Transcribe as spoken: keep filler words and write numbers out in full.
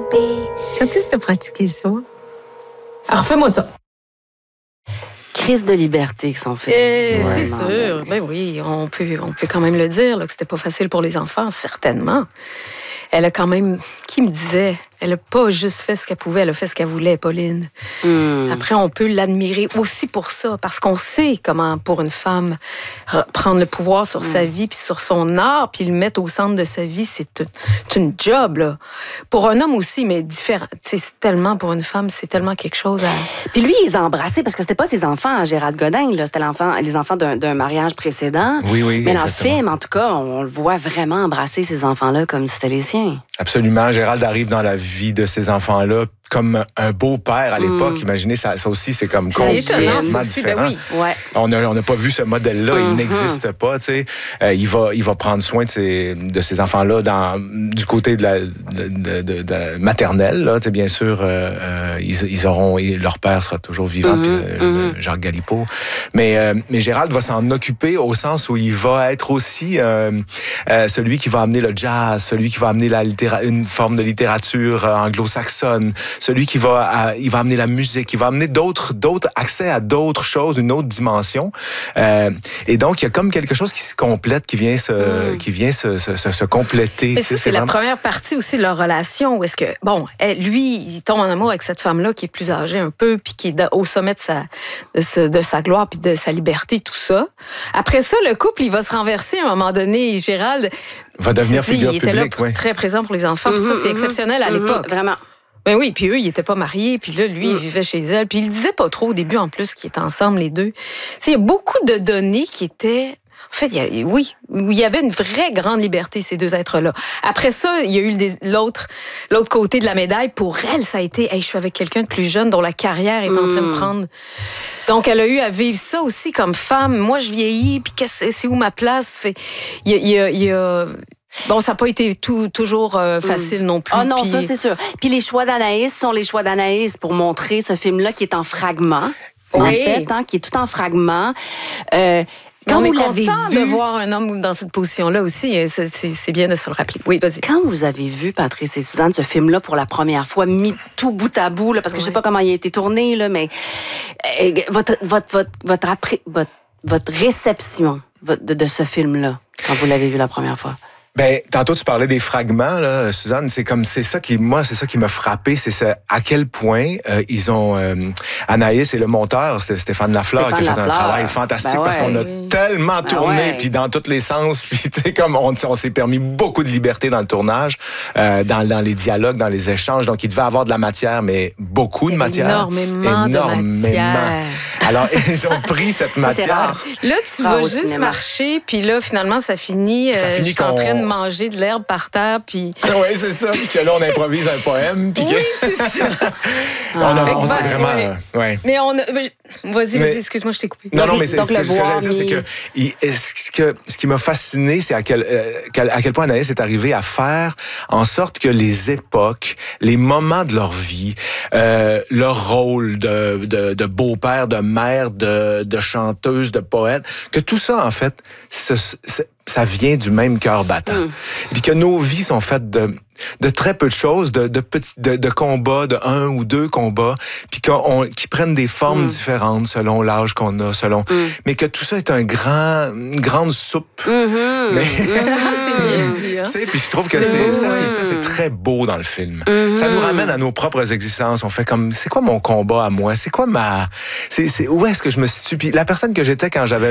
Quand est-ce que tu as pratiqué ça? Alors, fais-moi ça. Crise de liberté que son fils. Euh, c'est sûr. Ben oui, on peut, on peut quand même le dire, là, que c'était pas facile pour les enfants, certainement. Elle a quand même... Qui me disait... Elle n'a pas juste fait ce qu'elle pouvait, elle a fait ce qu'elle voulait, Pauline. Mm. Après, on peut l'admirer aussi pour ça, parce qu'on sait comment, pour une femme, prendre le pouvoir sur mm. sa vie, puis sur son art, puis le mettre au centre de sa vie, c'est une job, là. Pour un homme aussi, mais différent. C'est tellement, pour une femme, c'est tellement quelque chose à... Puis lui, il les a embrassés, parce que c'était pas ses enfants, Gérald Godin, là. C'était l'enfant, les enfants d'un mariage précédent. Oui, oui, mais exactement. dans le film, en tout cas, on le voit vraiment embrasser ces enfants-là comme si c'était les siens. Absolument. Gérald arrive dans la vie de ces enfants-là comme un beau-père à l'époque. Mm. Imaginez, ça, ça aussi, c'est comme complètement différent. Ben oui. Ouais. On n'a on a pas vu ce modèle-là. Mm-hmm. Il n'existe pas. Tu sais. Euh, il, va, il va prendre soin de ces, de ces enfants-là dans, du côté de la de, de, de, de maternelle. Là. Tu sais, bien sûr, euh, euh, ils, ils auront, leur père sera toujours vivant, mm-hmm. puis, euh, mm-hmm. Jacques Galipeau. Mais, euh, mais Gérald va s'en occuper au sens où il va être aussi euh, euh, celui qui va amener le jazz, celui qui va amener la littéra- une forme de littérature euh, anglo-saxonne, celui qui va, à, il va amener la musique, il va amener d'autres, d'autres accès à d'autres choses, une autre dimension. Euh, et donc, il y a comme quelque chose qui se complète, qui vient se, mm. qui vient se, se, se, se compléter. Mais ça, c'est vraiment... la première partie aussi de leur relation, où est-ce que, bon, elle, lui, il tombe en amour avec cette femme-là qui est plus âgée un peu, puis qui est au sommet de sa, de, sa, de sa gloire, puis de sa liberté, tout ça. Après ça, le couple, il va se renverser à un moment donné. Gérald va devenir figure il publique, était là oui. Très présent pour les enfants. Mm-hmm, ça, c'est exceptionnel à mm-hmm, l'époque. Vraiment. Ben oui, puis eux, ils n'étaient pas mariés, puis là, lui, mm. il vivait chez elle, puis il disait pas trop au début, en plus, qu'ils étaient ensemble, les deux. Tu sais, il y a beaucoup de données qui étaient... En fait, il y a, oui, il y avait une vraie grande liberté, ces deux êtres-là. Après ça, il y a eu l'autre, l'autre côté de la médaille. Pour elle, ça a été, hey, je suis avec quelqu'un de plus jeune dont la carrière est mm. en train de prendre. Donc, elle a eu à vivre ça aussi comme femme. Moi, je vieillis, puis c'est où ma place? Fait, il y a... Il y a, il y a Bon, ça n'a pas été tout, toujours euh, facile mm. non plus. Ah non, puis... ça, c'est sûr. Puis les choix d'Anaïs sont les choix d'Anaïs pour montrer ce film-là qui est en fragments. Oui. En fait, hein, qui est tout en fragments. Euh, Quand on est content vu... de voir un homme dans cette position-là aussi. C'est bien de se le rappeler. Oui, vas-y. Quand vous avez vu, Patrice et Suzanne, ce film-là pour la première fois, mis tout bout à bout, là, parce que oui. je ne sais pas comment il a été tourné, là, mais euh, votre, votre, votre, votre, après, votre, votre réception de, de ce film-là, quand vous l'avez vu la première fois? Ben, tantôt tu parlais des fragments, là, Suzanne. C'est comme c'est ça qui, moi, c'est ça qui m'a frappé, c'est ça, à quel point euh, ils ont euh, Anaïs et le monteur, c'était Stéphane Lafleur, Stéphane qui a fait Lafleur. un travail fantastique ben ouais, parce qu'on a oui. tellement ben tourné, ouais. puis dans tous les sens, puis tu sais comme on, on s'est permis beaucoup de liberté dans le tournage, euh, dans, dans les dialogues, dans les échanges. Donc il devait avoir de la matière, mais beaucoup de matière, énormément, énormément de matière. Alors ils ont pris cette matière. Là, tu vas juste cinéma. marcher, puis là finalement ça finit. Ça euh, finit je suis en train de manger de l'herbe par terre, puis... Oui, c'est ça. Puis que là, on improvise un poème. Puis oui, que... c'est ça. on a, on bah, s'est vraiment... Ouais. Ouais. Mais on a... Vas-y, vas-y, excuse-moi, je t'ai coupé. Non, donc, non, mais c'est, donc, ce, que, ce que j'allais dire, mais... c'est que, il, ce, que ce qui m'a fasciné, c'est à quel, euh, à quel point Anaïs est arrivée à faire en sorte que les époques, les moments de leur vie, euh, leur rôle de, de, de beau-père, de mère, de, de chanteuse, de poète, que tout ça, en fait, ce, ce, ça vient du même cœur battant. Mm. Et puis que nos vies sont faites de, de très peu de choses, de, de, petits, de, de combats, de un ou deux combats, puis qu'on, qui prennent des formes mm. différentes selon l'âge qu'on a, selon... Mm. Mais que tout ça est un grand, une grande soupe. Mm-hmm. Mais... Mm-hmm. C'est bien dit, hein? Tu sais, puis je trouve que c'est, ça, c'est, ça, c'est très beau dans le film. Mm-hmm. Ça nous ramène à nos propres existences. On fait comme, c'est quoi mon combat à moi? C'est quoi ma... C'est, c'est, où est-ce que je me situe? Puis la personne que j'étais quand j'avais